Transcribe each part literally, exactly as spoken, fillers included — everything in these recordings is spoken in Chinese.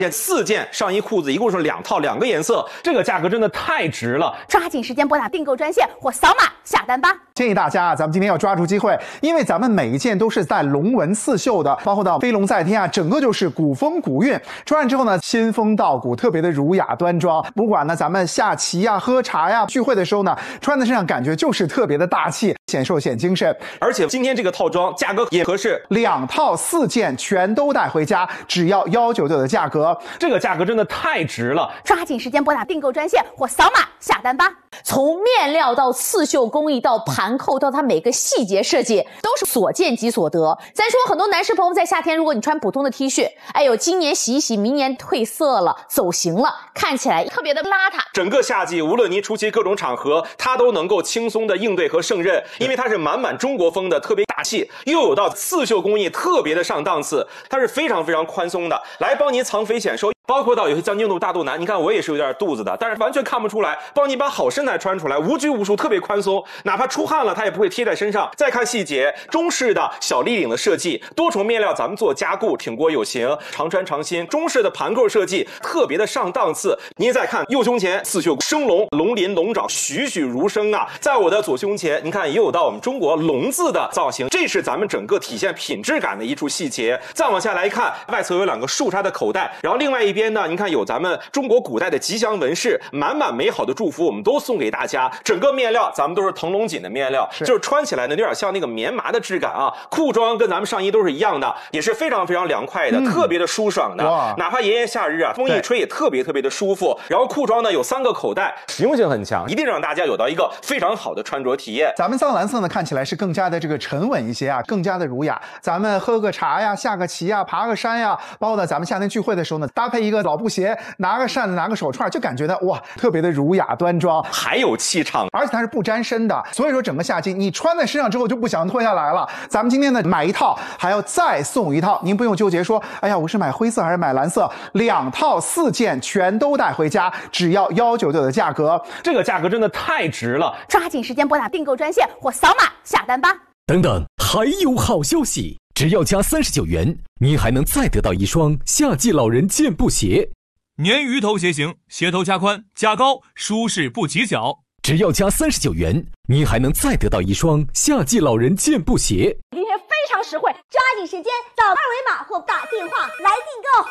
四件上衣裤子，一共是两套，两个颜色，这个价格真的太值了！ 抓紧时间拨打订购专线或扫码下单吧。 建议大家啊，咱们今天要抓住机会，因为咱们每一件都是带龙纹刺绣的，包括到飞龙在天啊，整个就是古风古韵。穿上之后呢，仙风道骨，特别的儒雅端庄。不管呢咱们下棋呀、喝茶呀、聚会的时候呢，穿在身上感觉就是特别的大气，显瘦显精神。 而且今天这个套装价格也合适， 两套四件全都带回家，只要一九九的价格。 这个价格真的太值了！ 抓紧时间拨打订购专线或扫码下单吧。 从面料到刺绣工艺到盘扣到它每个细节设计，都是所见即所得。咱说很多男士朋友在夏天，如果你穿普通的 T 恤，哎呦，今年洗一洗，明年褪色了，走形了，看起来特别的邋遢。 整个夏季，无论您出席各种场合，它都能够轻松的应对和胜任，因为它是满满中国风的，特别大气，又有到刺绣工艺特别的上档次，它是非常非常宽松的，来帮您藏肥显瘦。包括到有些将军肚、大肚腩，你看我也是有点肚子的，但是完全看不出来，帮你把好身材穿出来，无拘无束，特别宽松，哪怕出汗了它也不会贴在身上。再看细节，中式的小立领的设计，多重面料咱们做加固，挺过有型，常穿常新。中式的盘扣设计特别的上档次。您再看右胸前刺绣生龙，龙鳞龙爪栩栩如生啊。在我的左胸前，您看也有到我们中国龙字的造型，这是咱们整个体现品质感的一处细节。再往下来看，外侧有两个竖插的口袋，然后另外一边呢，您看有咱们中国古代的吉祥纹饰，满满美好的祝福我们都送给大家。整个面料咱们都是腾龙锦的面料，是就是穿起来呢有点像那个棉麻的质感啊。裤装跟咱们上衣都是一样的，也是非常非常凉快的，嗯、特别的舒爽的。哪怕炎炎夏日啊，风一吹也特别特别的舒服。然后裤装呢有三个口袋，实用性很强，一定让大家有到一个非常好的穿着体验。 咱们藏蓝色呢看起来是更加的这个沉稳一些啊，更加的儒雅。咱们喝个茶呀、下个棋呀、爬个山呀，包括呢咱们夏天聚会的时候呢，搭配一个老布鞋，拿个扇子，拿个手串，就感觉呢哇，特别的儒雅端庄， 还有气场， 而且它是不沾身的。所以说整个夏季你穿在身上之后就不想脱下来了。咱们今天呢买一套还要再送一套，您不用纠结说，哎呀，我是买灰色还是买蓝色，两套四件全都带回家，只要一九九的价格。 这个价格真的太值了！ 抓紧时间拨打订购专线或扫码下单吧。 等等，还有好消息！只要加三十九元，您还能再得到一双夏季老人健步鞋。 鲶鱼头鞋型，鞋头加宽加高，舒适不挤脚。 只要加三十九元，您还能再得到一双夏季老人健步鞋。 今天非常实惠，抓紧时间扫二维码或打电话来订购。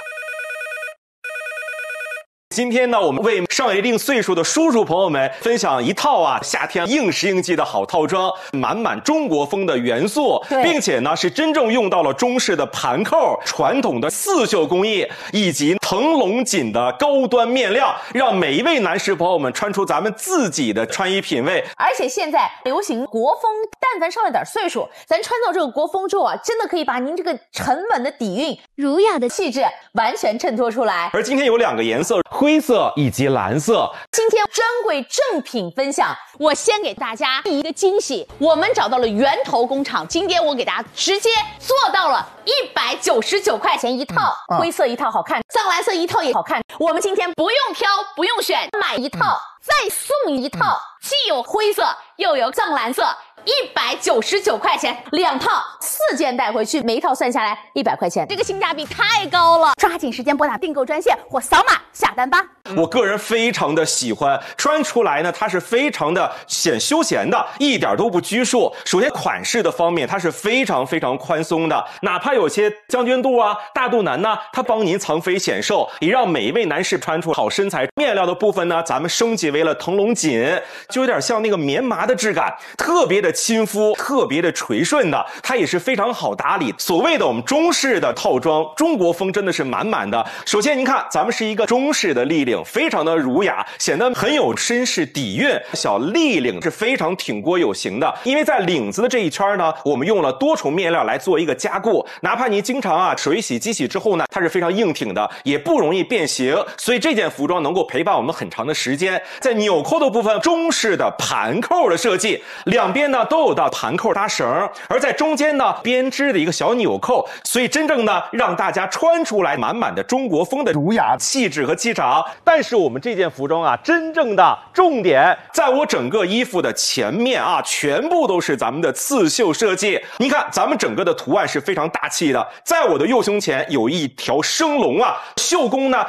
今天呢，我们为上一定岁数的叔叔朋友们分享一套啊夏天应时应季的好套装，满满中国风的元素，并且呢是真正用到了中式的盘扣、传统的刺绣工艺以及腾龙锦的高端面料，让每一位男士朋友们穿出咱们自己的穿衣品味。 而且现在流行国风，但凡上了点岁数，咱穿到这个国风之后啊，真的可以把您这个沉稳的底蕴、儒雅的气质完全衬托出来。 而今天有两个颜色，灰色以及蓝色。 今天专柜正品分享，我先给大家一个惊喜，我们找到了源头工厂，今天我给大家直接做到了一百九十九块钱一套，嗯啊、灰色一套好看，藏蓝色一套也好看。我们今天不用挑，不用选，买一套、嗯、再送一套，嗯、既有灰色又有藏蓝色。一百九十九块钱两套，四件带回去，每一套算下来一百块钱，这个性价比太高了！ 抓紧时间拨打订购专线或扫码下单吧。 我个人非常的喜欢，穿出来呢，它是非常的显休闲的，一点都不拘束。首先款式的方面，它是非常非常宽松的，哪怕有些将军肚啊、大肚腩呢，它帮您藏肥显瘦，也让每一位男士穿出好身材。面料的部分呢，咱们升级为了腾龙锦，就有点像那个棉麻的质感，特别的亲肤，特别的垂顺的，它也是非常好打理。所谓的我们中式的套装，中国风真的是满满的。首先您看，咱们是一个中式的立领，非常的儒雅，显得很有绅士底蕴。小立领是非常挺过有型的，因为在领子的这一圈呢，我们用了多重面料来做一个加固，哪怕您经常啊水洗机洗之后呢，它是非常硬挺的，也不容易变形，所以这件服装能够陪伴我们很长的时间。在纽扣的部分，中式的盘扣的设计，两边呢呢都有到盘扣搭绳，而在中间呢编织的一个小纽扣，所以真正呢让大家穿出来满满的中国风的儒雅气质和气场。但是我们这件服装啊，真正的重点在我整个衣服的前面啊，全部都是咱们的刺绣设计。你看咱们整个的图案是非常大气的，在我的右胸前有一条生龙啊，绣工呢